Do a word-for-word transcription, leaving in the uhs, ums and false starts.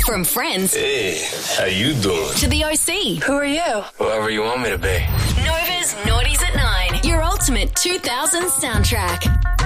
From Friends. Hey, how you doing? To the O C. Who are you? Whoever you want me to be. Nova's Naughties at Nine. Your ultimate two thousands soundtrack.